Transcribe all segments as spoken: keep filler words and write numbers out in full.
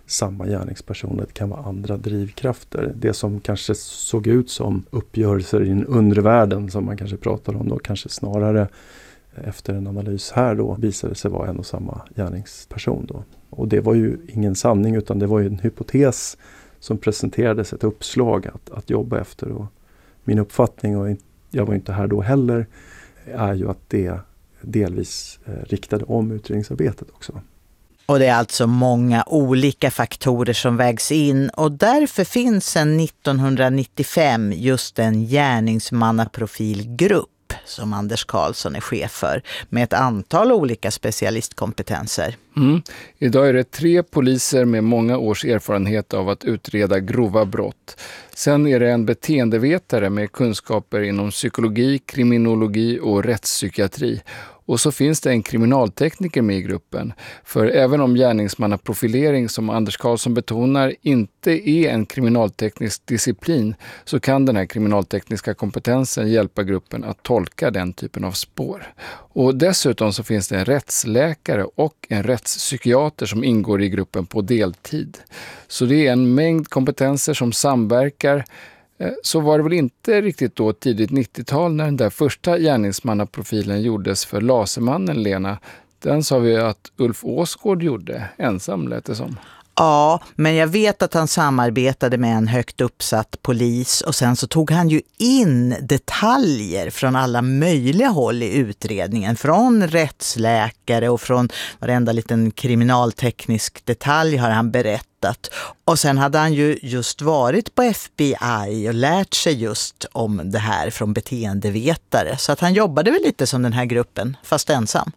samma gärningsperson. Det kan vara andra drivkrafter. Det som kanske såg ut som uppgörelser i den undre världen som man kanske pratar om då, kanske snarare efter en analys här då visade sig vara en och samma gärningsperson då. Och det var ju ingen sanning utan det var ju en hypotes som presenterades, ett uppslag att, att jobba efter. Och min uppfattning, och jag var inte här då heller, är ju att det delvis eh, riktade om utredningsarbetet också. Och det är alltså många olika faktorer som vägs in och därför finns sedan nittonhundranittiofem just en gärningsmannaprofilgrupp som Anders Karlsson är chef för med ett antal olika specialistkompetenser. Mm. Idag är det tre poliser med många års erfarenhet av att utreda grova brott. Sen är det en beteendevetare med kunskaper inom psykologi, kriminologi och rättspsykiatri. Och så finns det en kriminaltekniker med i gruppen. För även om gärningsmannaprofilering, som Anders Karlsson betonar, inte är en kriminalteknisk disciplin, så kan den här kriminaltekniska kompetensen hjälpa gruppen att tolka den typen av spår. Och dessutom så finns det en rättsläkare och en rättspsykiater som ingår i gruppen på deltid. Så det är en mängd kompetenser som samverkar. Så var det väl inte riktigt då tidigt nittiotal när den där första gärningsmannaprofilen gjordes för Lasermannen, Lena. Den sa vi att Ulf Åsgård gjorde ensam, lät det som. Ja, men jag vet att han samarbetade med en högt uppsatt polis och sen så tog han ju in detaljer från alla möjliga håll i utredningen. Från rättsläkare och från varenda liten kriminalteknisk detalj har han berättat. Och sen hade han ju just varit på F B I och lärt sig just om det här från beteendevetare. Så att han jobbade väl lite som den här gruppen, fast ensam.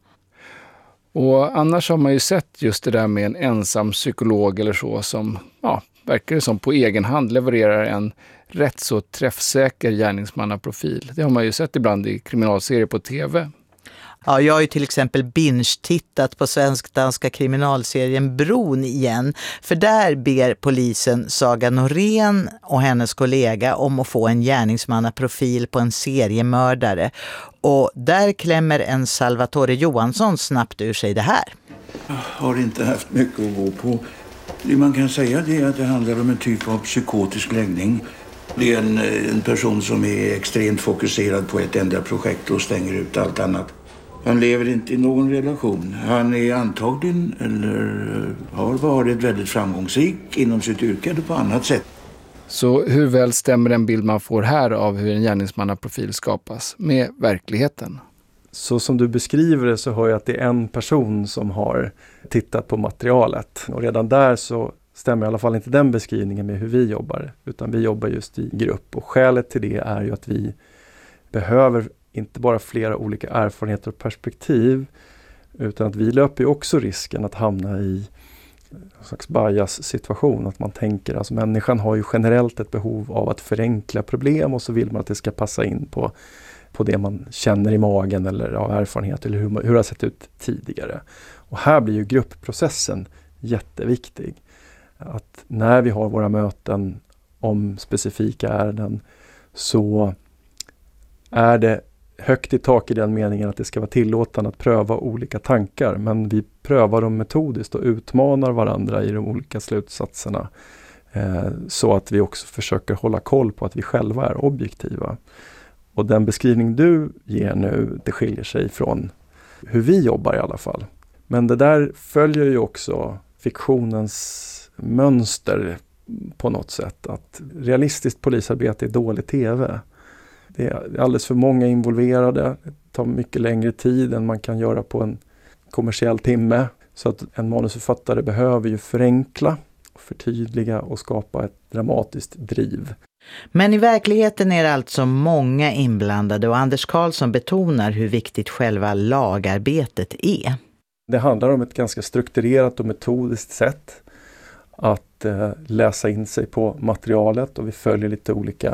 Och annars har man ju sett just det där med en ensam psykolog eller så som, ja, verkar det som på egen hand levererar en rätt så träffsäker gärningsmannaprofil. Det har man ju sett ibland i kriminalserier på tv. Ja, jag har ju till exempel binge-tittat på svensk-danska kriminalserien Bron igen. För där ber polisen Saga Norén och hennes kollega om att få en gärningsmannaprofil på en seriemördare. Och där klämmer en Salvatore Johansson snabbt ur sig det här. Jag har inte haft mycket att gå på. Det man kan säga det är att det handlar om en typ av psykotisk läggning. Det är en, en person som är extremt fokuserad på ett enda projekt och stänger ut allt annat. Han lever inte i någon relation. Han är antagligen eller har varit väldigt framgångsrik inom sitt yrke eller på annat sätt. Så hur väl stämmer den bild man får här av hur en gärningsmannaprofil skapas med verkligheten? Så som du beskriver det så hör jag att det är en person som har tittat på materialet. Och redan där så stämmer i alla fall inte den beskrivningen med hur vi jobbar. Utan vi jobbar just i grupp. Och skälet till det är ju att vi behöver inte bara flera olika erfarenheter och perspektiv, utan att vi löper ju också risken att hamna i en slags bias-situation. Att man tänker, alltså människan har ju generellt ett behov av att förenkla problem och så vill man att det ska passa in på, på det man känner i magen eller av erfarenhet eller hur, hur det har sett ut tidigare. Och här blir ju gruppprocessen jätteviktig. Att när vi har våra möten om specifika ärenden så är det högt i tak i den meningen att det ska vara tillåtande att pröva olika tankar. Men vi prövar dem metodiskt och utmanar varandra i de olika slutsatserna. Eh, så att vi också försöker hålla koll på att vi själva är objektiva. Och den beskrivning du ger nu, det skiljer sig från hur vi jobbar i alla fall. Men det där följer ju också fiktionens mönster på något sätt. Att realistiskt polisarbete är dålig tv. Det är alldeles för många involverade. Det tar mycket längre tid än man kan göra på en kommersiell timme. Så att en manusförfattare behöver ju förenkla, förtydliga och skapa ett dramatiskt driv. Men i verkligheten är det alltså många inblandade och Anders Karlsson betonar hur viktigt själva lagarbetet är. Det handlar om ett ganska strukturerat och metodiskt sätt att eh, läsa in sig på materialet och vi följer lite olika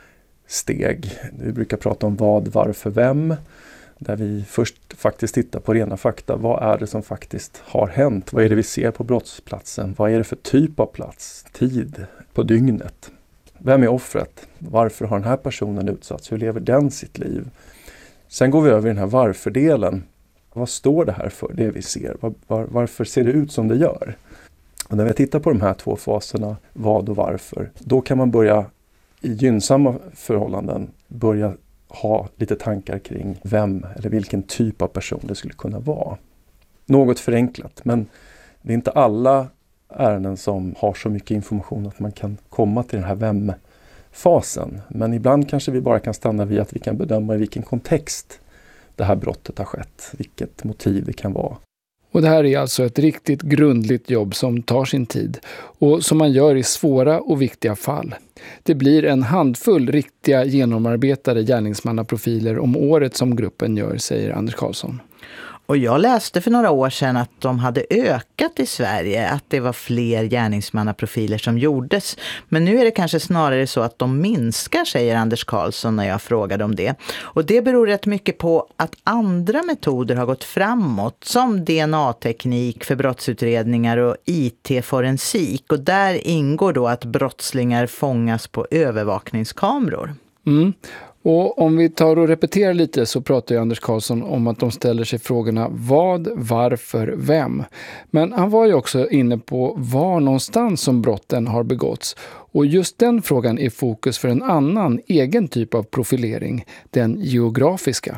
steg. Vi brukar prata om vad, varför, vem. Där vi först faktiskt tittar på rena fakta. Vad är det som faktiskt har hänt? Vad är det vi ser på brottsplatsen? Vad är det för typ av plats? Tid på dygnet? Vem är offret? Varför har den här personen utsatts? Hur lever den sitt liv? Sen går vi över i den här varför-delen. Vad står det här för, det vi ser? Var, var, varför ser det ut som det gör? Och när vi tittar på de här två faserna, vad och varför, då kan man börja i gynnsamma förhållanden börja ha lite tankar kring vem eller vilken typ av person det skulle kunna vara. Något förenklat, men det är inte alla ärenden som har så mycket information att man kan komma till den här vem-fasen. Men ibland kanske vi bara kan stanna vid att vi kan bedöma i vilken kontext det här brottet har skett, vilket motiv det kan vara. Och det här är alltså ett riktigt grundligt jobb som tar sin tid och som man gör i svåra och viktiga fall. Det blir en handfull riktiga genomarbetade gärningsmannaprofiler om året som gruppen gör, säger Anders Karlsson. Och jag läste för några år sedan att de hade ökat i Sverige, att det var fler gärningsmannaprofiler som gjordes. Men nu är det kanske snarare så att de minskar, säger Anders Karlsson när jag frågade om det. Och det beror rätt mycket på att andra metoder har gått framåt, som D N A-teknik för brottsutredningar och I T-forensik. Och där ingår då att brottslingar fångas på övervakningskameror. Mm. Och om vi tar och repeterar lite så pratar ju Anders Karlsson om att de ställer sig frågorna vad, varför, vem. Men han var ju också inne på var någonstans som brotten har begåtts. Och just den frågan är fokus för en annan egen typ av profilering, den geografiska.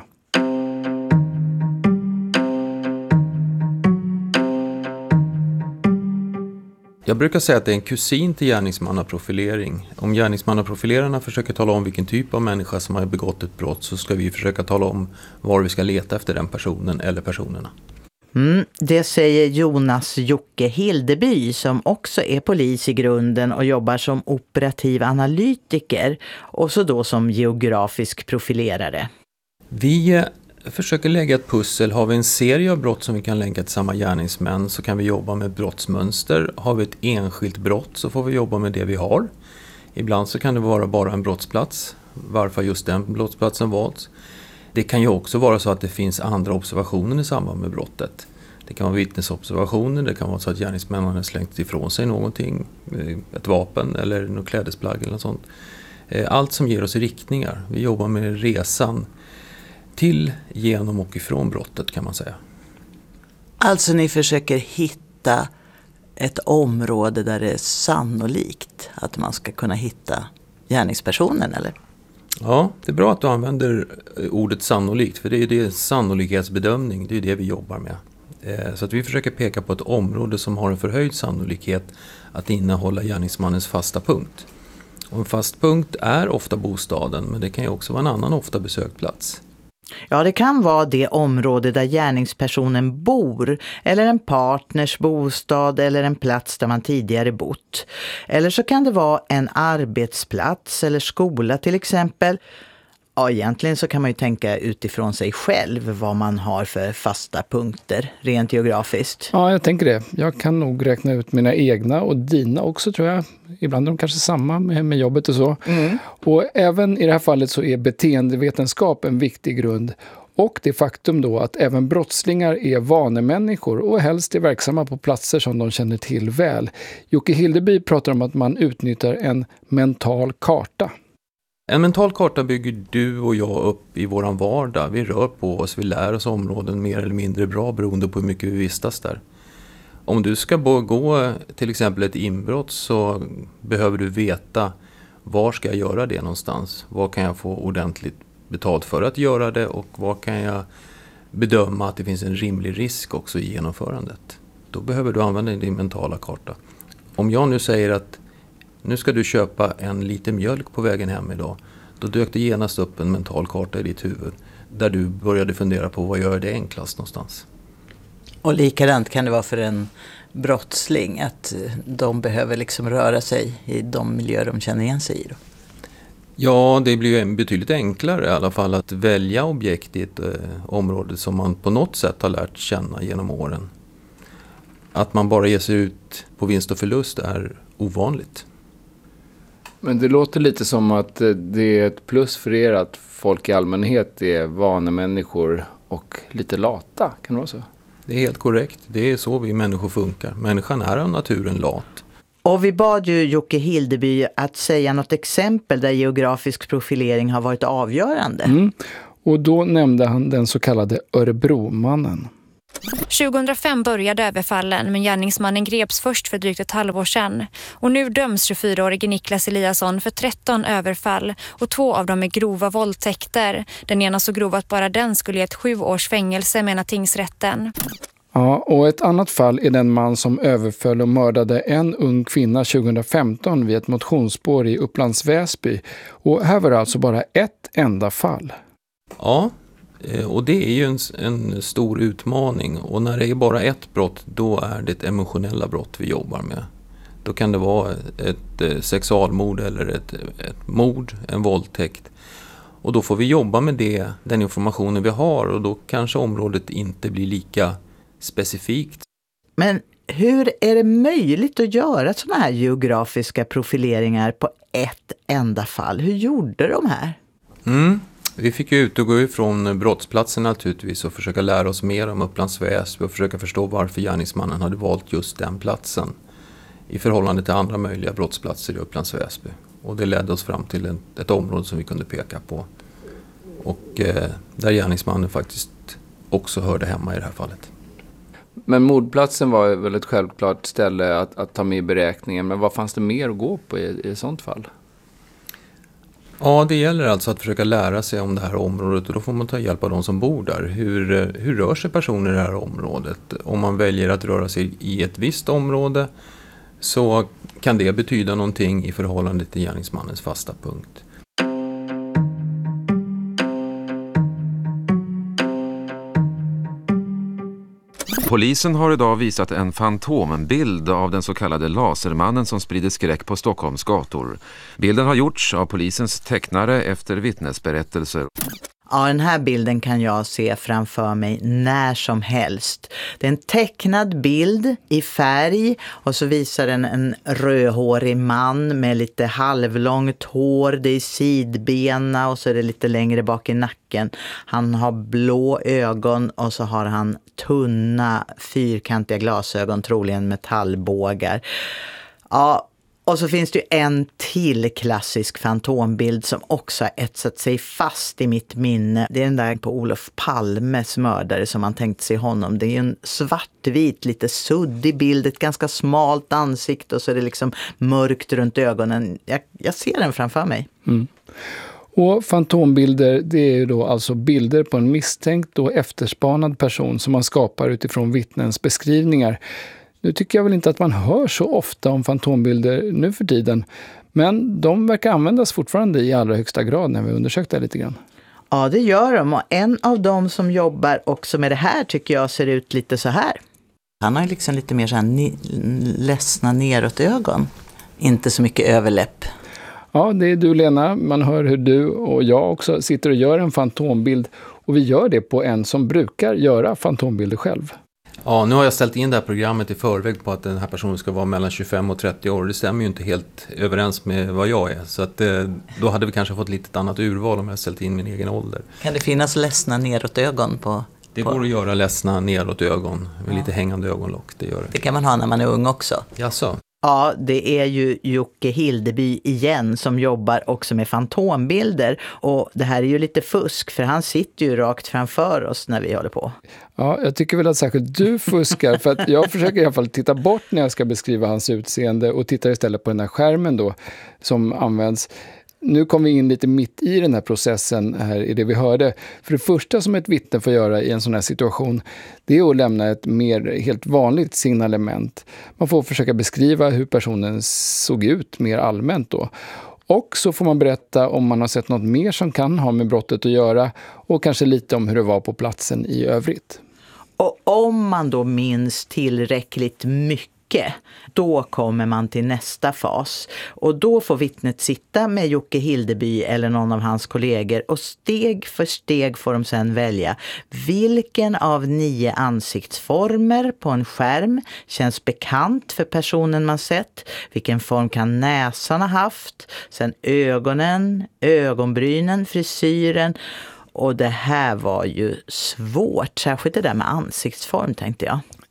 Jag brukar säga att det är en kusin till gärningsmannaprofilering. Om gärningsmannaprofilerarna försöker tala om vilken typ av människa som har begått ett brott, så ska vi försöka tala om var vi ska leta efter den personen eller personerna. Mm, det säger Jonas Jocke Hildeby, som också är polis i grunden och jobbar som operativ analytiker och så då som geografisk profilerare. Vi försöker lägga ett pussel. Har vi en serie av brott som vi kan länka till samma gärningsmän, så kan vi jobba med brottsmönster. Har vi ett enskilt brott, så får vi jobba med det vi har. Ibland så kan det vara bara en brottsplats. Varför just den brottsplatsen valts? Det kan ju också vara så att det finns andra observationer i samband med brottet. Det kan vara vittnesobservationer, det kan vara så att gärningsmännen har slängt ifrån sig någonting, ett vapen eller något klädesplagg eller något sånt. Allt som ger oss riktningar. Vi jobbar med resan till, genom och ifrån brottet, kan man säga. Alltså ni försöker hitta ett område där det är sannolikt att man ska kunna hitta gärningspersonen, eller? Ja, det är bra att du använder ordet sannolikt, för det är det sannolikhetsbedömning, det är det vi jobbar med. Så att vi försöker peka på ett område som har en förhöjd sannolikhet att innehålla gärningsmannens fasta punkt. Och en fast punkt är ofta bostaden, men det kan ju också vara en annan ofta besökt plats. Ja, det kan vara det område där gärningspersonen bor, eller en partners bostad eller en plats där man tidigare bott. Eller så kan det vara en arbetsplats eller skola till exempel. Ja, egentligen så kan man ju tänka utifrån sig själv vad man har för fasta punkter rent geografiskt. Ja, jag tänker det. Jag kan nog räkna ut mina egna och dina också, tror jag. Ibland är de kanske samma med, med jobbet och så. Mm. Och även i det här fallet så är beteendevetenskap en viktig grund. Och det faktum då att även brottslingar är vanemänniskor och helst är verksamma på platser som de känner till väl. Jocke Hildeby pratar om att man utnyttjar en mental karta. En mental karta bygger du och jag upp i våran vardag. Vi rör på oss, vi lär oss områden mer eller mindre bra beroende på hur mycket vi vistas där. Om du ska gå till exempel ett inbrott, så behöver du veta var ska jag göra det någonstans. Vad kan jag få ordentligt betalt för att göra det, och vad kan jag bedöma att det finns en rimlig risk också i genomförandet. Då behöver du använda din mentala karta. Om jag nu säger att nu ska du köpa en liten mjölk på vägen hem idag, då dök det genast upp en mental karta i ditt huvud där du började fundera på vad gör det enklast någonstans. Och likadant kan det vara för en brottsling, att de behöver liksom röra sig i de miljöer de känner igen sig i då. Ja, det blir ju betydligt enklare i alla fall att välja objekt i ett eh, område som man på något sätt har lärt känna genom åren. Att man bara ger sig ut på vinst och förlust är ovanligt. Men det låter lite som att det är ett plus för er att folk i allmänhet är vanemänniskor och lite lata, kan det vara så? Det är helt korrekt. Det är så vi människor funkar. Människan är av naturen lat. Och vi bad ju Jocke Hildeby att säga något exempel där geografisk profilering har varit avgörande. Mm. Och då nämnde han den så kallade Örebromannen. tjugohundrafem började överfallen, men gärningsmannen greps först för drygt ett halvår sedan. Och nu döms tjugofyraårige Niklas Eliasson för tretton överfall och två av dem är grova våldtäkter. Den ena så grov att bara den skulle ge ett sju års fängelse, menar tingsrätten. Ja, och ett annat fall är den man som överföll och mördade en ung kvinna tjugohundrafemton vid ett motionsspår i Upplands Väsby. Och här var det alltså bara ett enda fall. Ja, och det är ju en, en stor utmaning. Och när det är bara ett brott, då är det ett emotionella brott vi jobbar med. Då kan det vara ett, ett sexualmord eller ett, ett mord, en våldtäkt. Och då får vi jobba med det, den informationen vi har, och då kanske området inte blir lika specifikt. Men hur är det möjligt att göra sådana här geografiska profileringar på ett enda fall? Hur gjorde de här? Mm. Vi fick ju ut och gå ifrån brottsplatsen naturligtvis och försöka lära oss mer om Upplands Väsby och försöka förstå varför gärningsmannen hade valt just den platsen i förhållande till andra möjliga brottsplatser i Upplands Väsby. Och det ledde oss fram till ett, ett område som vi kunde peka på. Och eh, där gärningsmannen faktiskt också hörde hemma i det här fallet. Men mordplatsen var väl ett självklart ställe att, att ta med i beräkningen. Men vad fanns det mer att gå på i, i ett sånt fall? Ja, det gäller alltså att försöka lära sig om det här området, och då får man ta hjälp av de som bor där. Hur, hur rör sig personer i det här området? Om man väljer att röra sig i ett visst område så kan det betyda någonting i förhållande till gärningsmannens fasta punkt. Polisen har idag visat en fantombild av den så kallade lasermannen som sprider skräck på Stockholms gator. Bilden har gjorts av polisens tecknare efter vittnesberättelser. Ja, den här bilden kan jag se framför mig när som helst. Det är en tecknad bild i färg och så visar den en rödhårig man med lite halvlångt hår. Det är sidbena och så är det lite längre bak i nacken. Han har blå ögon och så har han tunna fyrkantiga glasögon, troligen metallbågar. Ja, och så finns det ju en till klassisk fantombild som också har etsat sig fast i mitt minne. Det är den där på Olof Palmes mördare som man tänkt sig honom. Det är en svartvit, lite suddig bild, ett ganska smalt ansikte och så är det liksom mörkt runt ögonen. Jag, jag ser den framför mig. Mm. Och fantombilder, det är ju då alltså bilder på en misstänkt och efterspanad person som man skapar utifrån vittnens beskrivningar. Nu tycker jag väl inte att man hör så ofta om fantombilder nu för tiden. Men de verkar användas fortfarande i allra högsta grad när vi undersökt det lite grann. Ja, det gör de. Och en av dem som jobbar också med det här tycker jag ser ut lite så här. Han har liksom lite mer så här ni- ledsna neråt ögon. Inte så mycket överläpp. Ja, det är du Lena. Man hör hur du och jag också sitter och gör en fantombild. Och vi gör det på en som brukar göra fantombilder själv. Ja, nu har jag ställt in det här programmet i förväg på att den här personen ska vara mellan tjugofem och trettio år. Det stämmer ju inte helt överens med vad jag är. Så att, då hade vi kanske fått lite annat urval om jag ställt in min egen ålder. Kan det finnas ledsna neråt ögon på? Det på... går att göra ledsna neråt ögon med ja. lite hängande ögonlock. Det gör det. Det kan man ha när man är ung också. Jaså? Ja, det är ju Jocke Hildeby igen som jobbar också med fantombilder. Och det här är ju lite fusk för han sitter ju rakt framför oss när vi håller på. Ja, jag tycker väl att särskilt du fuskar för att jag försöker i alla fall titta bort när jag ska beskriva hans utseende och tittar istället på den här skärmen då som används. Nu kom vi in lite mitt i den här processen här i det vi hörde. För det första som ett vittne får göra i en sån här situation, det är att lämna ett mer helt vanligt signalement. Man får försöka beskriva hur personen såg ut mer allmänt då. Och så får man berätta om man har sett något mer som kan ha med brottet att göra och kanske lite om hur det var på platsen i övrigt. Och om man då minns tillräckligt mycket, då kommer man till nästa fas. Och då får vittnet sitta med Jocke Hildeby eller någon av hans kollegor och steg för steg får de sedan välja vilken av nio ansiktsformer på en skärm känns bekant för personen man sett. Vilken form kan näsan ha haft? Sen ögonen, ögonbrynen, frisyren. Och det här var ju svårt, särskilt det där med ansiktsform tänkte jag.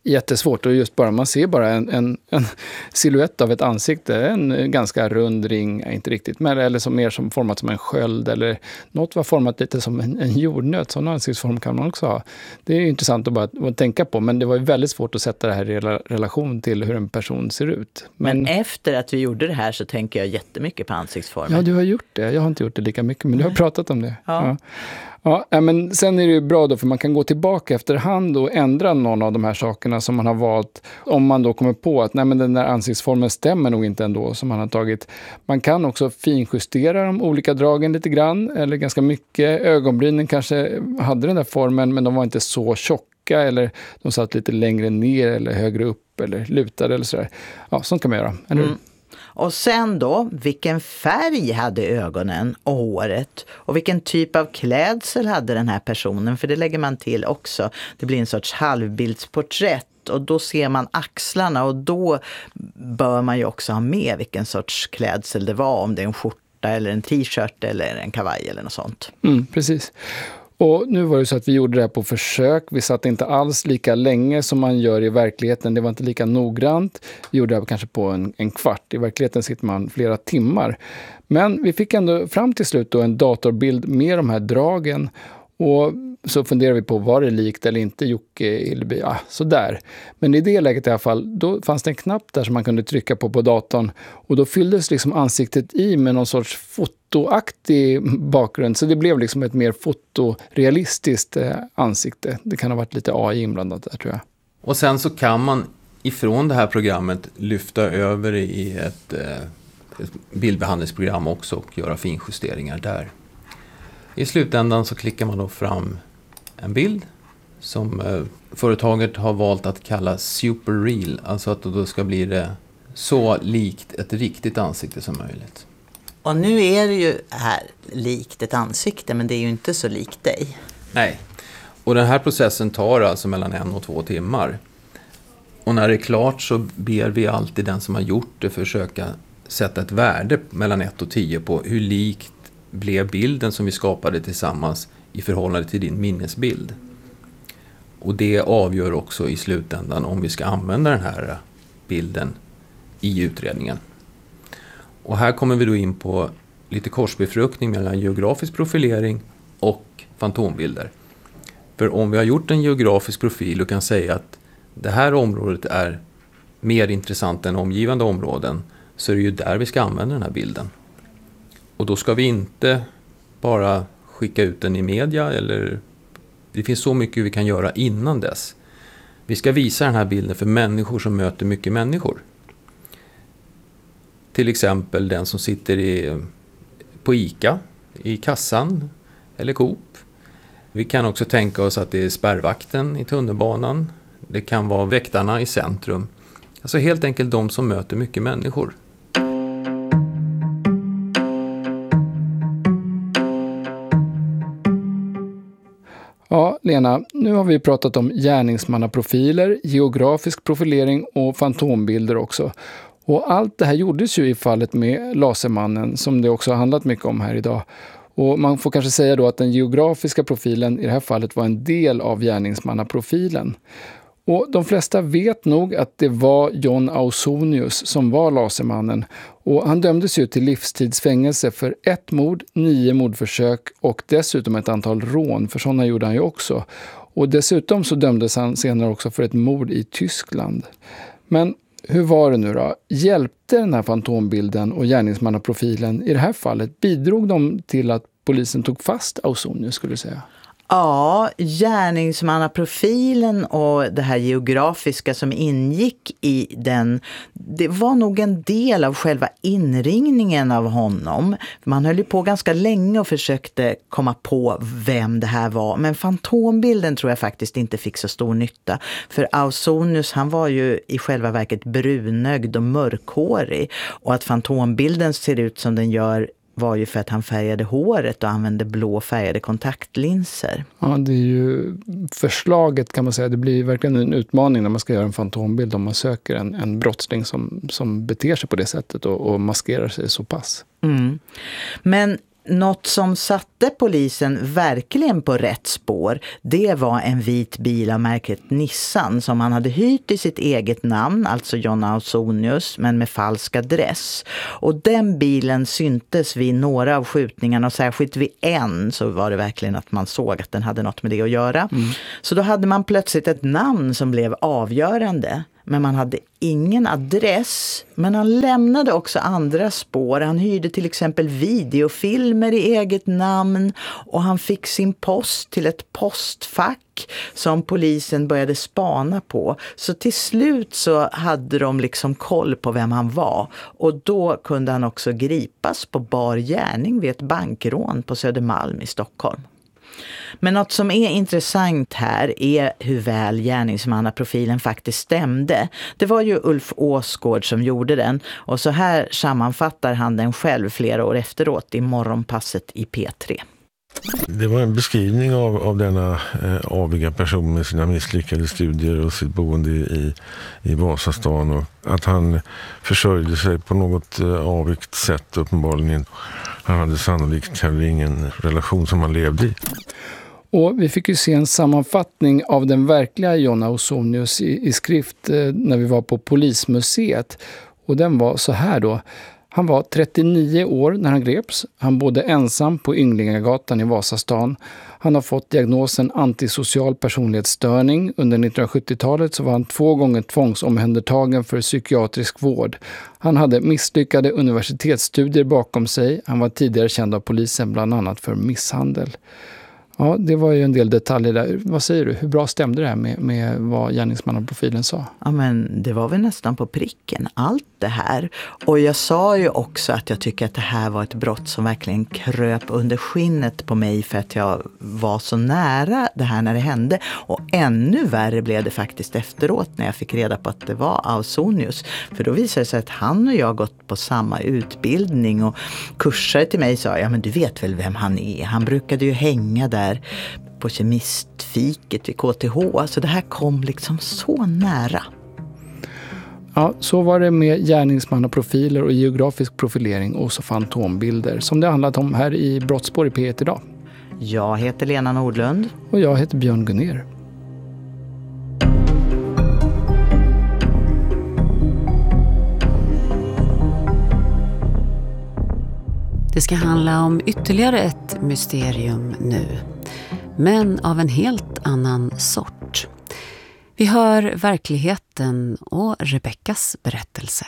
jättesvårt och just bara man ser bara en, en, en silhuett av ett ansikte, en ganska rund ring, inte riktigt, men eller som mer som format som en sköld eller något var format lite som en, en jordnöt, sån ansiktsform kan man också ha. Det är ju intressant att bara att tänka på, men det var ju väldigt svårt att sätta det här i relation till hur en person ser ut. Men, men efter att vi gjorde det här så tänker jag jättemycket på ansiktsformen. Ja, du har gjort det. Jag har inte gjort det lika mycket, men du har pratat om det. Ja. Ja. Ja, men sen är det ju bra då, för man kan gå tillbaka efterhand och ändra någon av de här sakerna som man har valt. Om man då kommer på att nej, men den där ansiktsformen stämmer nog inte ändå som man har tagit. Man kan också finjustera de olika dragen lite grann, eller ganska mycket. Ögonbrynen kanske hade den där formen, men de var inte så tjocka, eller de satt lite längre ner eller högre upp eller lutade eller sådär. Ja, sånt kan man göra, eller hur? Mm. Och sen då, vilken färg hade ögonen och håret? Och vilken typ av klädsel hade den här personen? För det lägger man till också. Det blir en sorts halvbildsporträtt. Och då ser man axlarna och då bör man ju också ha med vilken sorts klädsel det var. Om det är en skjorta eller en t-shirt eller en kavaj eller något sånt. Mm, precis. Och nu var det så att vi gjorde det här på försök. Vi satt inte alls lika länge som man gör i verkligheten. Det var inte lika noggrant. Vi gjorde det här kanske på en, en kvart. I verkligheten sitter man flera timmar. Men vi fick ändå fram till slut då en datorbild med de här dragen. Och så funderade vi på, var det likt eller inte Jocke Hilleby? Ja, sådär. Men i det läget i alla fall, då fanns det en knapp där som man kunde trycka på på datorn. Och då fylldes liksom ansiktet i med någon sorts fotoaktig bakgrund. Så det blev liksom ett mer fotorealistiskt eh, ansikte. Det kan ha varit lite A I inblandat där, tror jag. Och sen så kan man ifrån det här programmet lyfta över i ett, eh, ett bildbehandlingsprogram också och göra finjusteringar där. I slutändan så klickar man då fram en bild som eh, företaget har valt att kalla super real. Alltså att då ska bli det så likt ett riktigt ansikte som möjligt. Och nu är det ju här likt ett ansikte, men det är ju inte så likt dig. Nej, och den här processen tar alltså mellan en och två timmar. Och när det är klart så ber vi alltid den som har gjort det försöka sätta ett värde mellan ett och tio på hur likt blev bilden som vi skapade tillsammans i förhållande till din minnesbild. Och det avgör också i slutändan om vi ska använda den här bilden i utredningen. Och här kommer vi då in på lite korsbefruktning mellan geografisk profilering och fantombilder. För om vi har gjort en geografisk profil och kan säga att det här området är mer intressant än omgivande områden, så är det ju där vi ska använda den här bilden. Och då ska vi inte bara skicka ut den i media, eller det finns så mycket vi kan göra innan dess. Vi ska visa den här bilden för människor som möter mycket människor. Till exempel den som sitter i, på ICA, i kassan eller Coop. Vi kan också tänka oss att det är spärrvakten i tunnelbanan. Det kan vara väktarna i centrum. Alltså helt enkelt de som möter mycket människor. Ja, Lena, nu har vi pratat om gärningsmannaprofiler, geografisk profilering och fantombilder också. Och allt det här gjordes ju i fallet med Lasermannen, som det också har handlat mycket om här idag. Och man får kanske säga då att den geografiska profilen i det här fallet var en del av gärningsmannaprofilen. Och de flesta vet nog att det var John Ausonius som var Lasermannen. Och han dömdes ju till livstidsfängelse för ett mord, nio mordförsök och dessutom ett antal rån, för sådana gjorde han ju också. Och dessutom så dömdes han senare också för ett mord i Tyskland. Men hur var det nu då? Hjälpte den här fantombilden och gärningsmannaprofilen i det här fallet? Bidrog de till att polisen tog fast Ausonius, skulle jag säga? Ja, gärningsmannaprofilen och det här geografiska som ingick i den, det var nog en del av själva inringningen av honom. Man höll ju på ganska länge och försökte komma på vem det här var. Men fantombilden tror jag faktiskt inte fick så stor nytta. För Ausonius, han var ju i själva verket brunögd och mörkhårig. Och att fantombilden ser ut som den gör var ju för att han färgade håret och använde blå färgade kontaktlinser. Ja, det är ju förslaget, kan man säga. Det blir verkligen en utmaning när man ska göra en fantombild om man söker en, en brottsling som, som beter sig på det sättet och, och maskerar sig så pass. Mm. Men Något som satte polisen verkligen på rätt spår, det var en vit bil av märket Nissan som han hade hyrt i sitt eget namn, alltså John Ausonius, men med falsk adress. Och den bilen syntes vid några av skjutningarna, och särskilt vid en så var det verkligen att man såg att den hade något med det att göra. Mm. Så då hade man plötsligt ett namn som blev avgörande. Men man hade ingen adress. Men han lämnade också andra spår. Han hyrde till exempel videofilmer i eget namn. Och han fick sin post till ett postfack som polisen började spana på. Så till slut så hade de liksom koll på vem han var. Och då kunde han också gripas på bar gärning vid ett bankrån på Södermalm i Stockholm. Men något som är intressant här är hur väl gärningsmannaprofilen faktiskt stämde. Det var ju Ulf Åsgård som gjorde den, och så här sammanfattar han den själv flera år efteråt i Morgonpasset i P tre. Det var en beskrivning av, av denna eh, aviga person med sina misslyckade studier och sitt boende i, i Vasastan, och att han försörjde sig på något eh, avigt sätt uppenbarligen. Han hade sannolikt heller ingen relation som han levde i. Och vi fick ju se en sammanfattning av den verkliga John Ausonius i, i skrift eh, när vi var på Polismuseet. Och den var så här då. Han var trettionio år när han greps. Han bodde ensam på Ynglingagatan i Vasastan. Han har fått diagnosen antisocial personlighetsstörning. Under nittonhundrasjuttiotalet så var han två gånger tvångsomhändertagen för psykiatrisk vård. Han hade misslyckade universitetsstudier bakom sig. Han var tidigare känd av polisen bland annat för misshandel. Ja, det var ju en del detaljer där. Vad säger du? Hur bra stämde det här med, med vad gärningsmannaprofilen sa? Ja, men det var väl nästan på pricken, allt det här. Och jag sa ju också att jag tycker att det här var ett brott som verkligen kröp under skinnet på mig för att jag var så nära det här när det hände. Och ännu värre blev det faktiskt efteråt när jag fick reda på att det var Ausonius. För då visade det sig att han och jag gått på samma utbildning, och kursare till mig sa, ja men du vet väl vem han är. Han brukade ju hänga där på kemistfiket vid K T H. Så det här kom liksom så nära. Ja, så var det med gärningsmannaprofiler och geografisk profilering och så fantombilder som det handlat om här i Brottsspår i P ett idag. Jag heter Lena Nordlund. Och jag heter Björn Gunner. Det ska handla om ytterligare ett mysterium nu, men av en helt annan sort. Vi hör verkligheten och Rebeckas berättelse.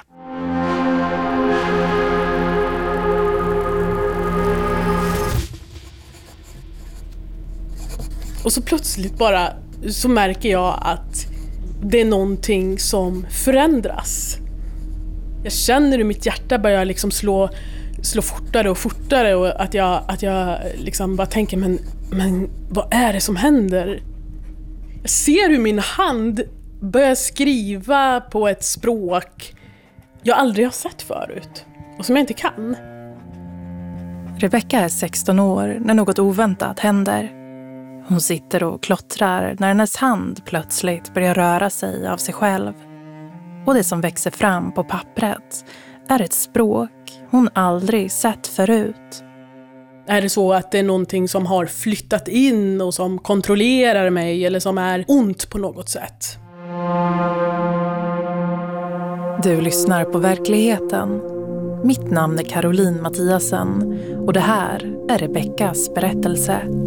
Och så plötsligt bara så märker jag att det är någonting som förändras. Jag känner hur mitt hjärta börjar liksom slå slå fortare och fortare, och att jag, att jag liksom bara tänker, men, men vad är det som händer? Jag ser hur min hand börjar skriva på ett språk jag aldrig har sett förut och som jag inte kan. Rebecka är sexton år när något oväntat händer. Hon sitter och klottrar när hennes hand plötsligt börjar röra sig av sig själv. Och det som växer fram på pappret är ett språk hon aldrig sett förut. Är det så att det är någonting som har flyttat in och som kontrollerar mig, eller som är ont på något sätt? Du lyssnar på Verkligheten. Mitt namn är Caroline Mattiasen och det här är Rebeckas berättelse.